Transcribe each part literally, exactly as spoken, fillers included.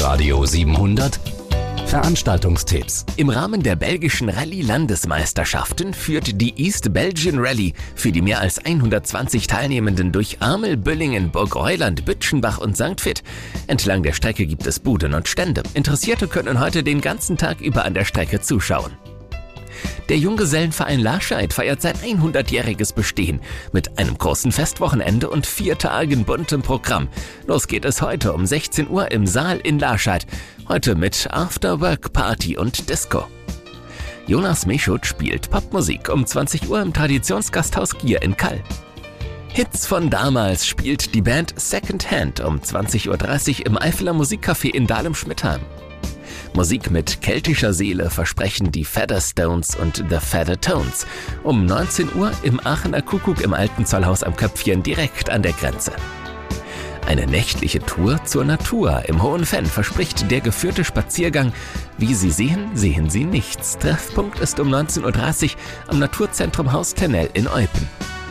Radio siebenhundert Veranstaltungstipps. Im Rahmen der belgischen Rallye-Landesmeisterschaften führt die East Belgian Rally für die mehr als hundertzwanzig Teilnehmenden durch Amel, Büllingen, Burgreuland, Bütschenbach und Sankt Vith. Entlang der Strecke gibt es Buden und Stände. Interessierte können heute den ganzen Tag über an der Strecke zuschauen. Der Junggesellenverein Lascheid feiert sein hundertjähriges Bestehen mit einem großen Festwochenende und vier Tagen buntem Programm. Los geht es heute um sechzehn Uhr im Saal in Lascheid. Heute mit After-Work-Party und Disco. Jonas Meschut spielt Popmusik um zwanzig Uhr im Traditionsgasthaus Gier in Kall. Hits von damals spielt die Band Second Hand um zwanzig Uhr dreißig im Eifeler Musikcafé in Dahlem-Schmidtheim. Musik mit keltischer Seele versprechen die Featherstones und The Feather Tones um neunzehn Uhr im Aachener Kuckuck im Alten Zollhaus am Köpfchen direkt an der Grenze. Eine nächtliche Tour zur Natur im Hohen Fenn verspricht der geführte Spaziergang. Wie Sie sehen, sehen Sie nichts. Treffpunkt ist um neunzehn Uhr dreißig am Naturzentrum Haus Tennell in Eupen.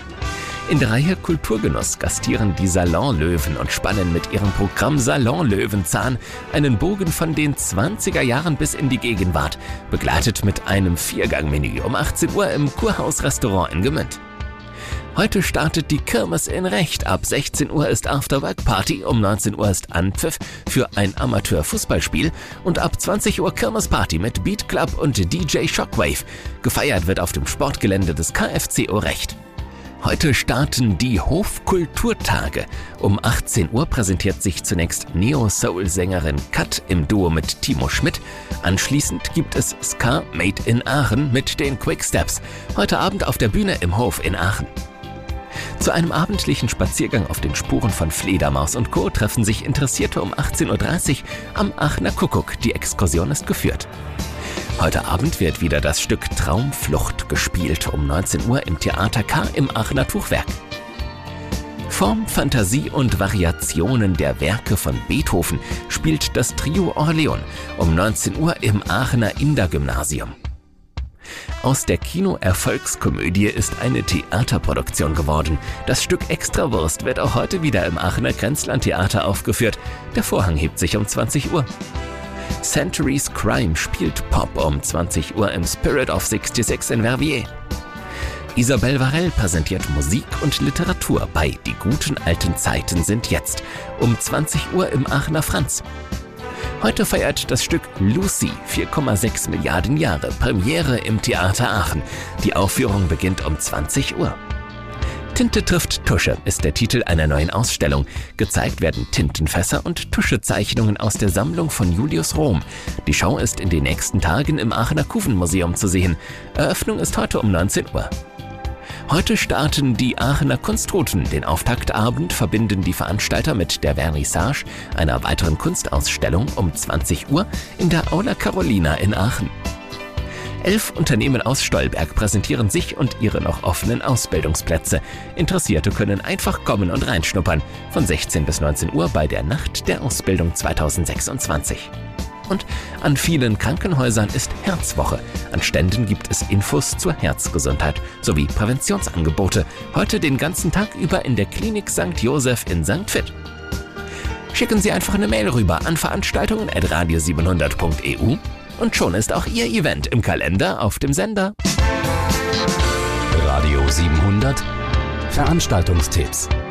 In der Reihe Kulturgenuss gastieren die Salonlöwen und spannen mit ihrem Programm Salon Löwenzahn einen Bogen von den zwanziger Jahren bis in die Gegenwart, begleitet mit einem Viergang-Menü um achtzehn Uhr im Kurhaus-Restaurant in Gemünd. Heute startet die Kirmes in Recht. Ab sechzehn Uhr ist After-Work-Party, um neunzehn Uhr ist Anpfiff für ein Amateur-Fußballspiel und ab zwanzig Uhr Kirmesparty mit Beat Club und D J Shockwave. Gefeiert wird auf dem Sportgelände des K F C O Recht. Heute starten die Hofkulturtage. Um achtzehn Uhr präsentiert sich zunächst Neo-Soul-Sängerin Kat im Duo mit Timo Schmidt. Anschließend gibt es Ska Made in Aachen mit den Quicksteps. Heute Abend auf der Bühne im Hof in Aachen. Zu einem abendlichen Spaziergang auf den Spuren von Fledermaus und Co. treffen sich Interessierte um achtzehn Uhr dreißig am Aachener Kuckuck. Die Exkursion ist geführt. Heute Abend wird wieder das Stück Traumflucht gespielt, um neunzehn Uhr im Theater K im Aachener Tuchwerk. Form, Fantasie und Variationen der Werke von Beethoven spielt das Trio Orleon um neunzehn Uhr im Aachener Inder-Gymnasium. Aus der Kino-Erfolgskomödie ist eine Theaterproduktion geworden. Das Stück Extrawurst wird auch heute wieder im Aachener Grenzland-Theater aufgeführt. Der Vorhang hebt sich um zwanzig Uhr. Centuries Crime spielt Pop um zwanzig Uhr im Spirit of sechsundsechzig in Verviers. Isabelle Varell präsentiert Musik und Literatur bei Die guten alten Zeiten sind jetzt um zwanzig Uhr im Aachener Franz. Heute feiert das Stück Lucy vier Komma sechs Milliarden Jahre Premiere im Theater Aachen. Die Aufführung beginnt um zwanzig Uhr. Tinte trifft Tusche ist der Titel einer neuen Ausstellung. Gezeigt werden Tintenfässer und Tuschezeichnungen aus der Sammlung von Julius Rohm. Die Schau ist in den nächsten Tagen im Aachener Kufenmuseum zu sehen. Eröffnung ist heute um neunzehn Uhr. Heute starten die Aachener Kunstrouten. Den Auftaktabend verbinden die Veranstalter mit der Vernissage einer weiteren Kunstausstellung um zwanzig Uhr in der Aula Carolina in Aachen. Elf Unternehmen aus Stolberg präsentieren sich und ihre noch offenen Ausbildungsplätze. Interessierte können einfach kommen und reinschnuppern. Von sechzehn bis neunzehn Uhr bei der Nacht der Ausbildung zweitausendsechsundzwanzig. Und an vielen Krankenhäusern ist Herzwoche. An Ständen gibt es Infos zur Herzgesundheit sowie Präventionsangebote. Heute den ganzen Tag über in der Klinik Sankt Joseph in Sankt Vith. Schicken Sie einfach eine Mail rüber an veranstaltungen at radio siebenhundert punkt e u. Und schon ist auch Ihr Event im Kalender auf dem Sender. Radio siebenhundert Veranstaltungstipps.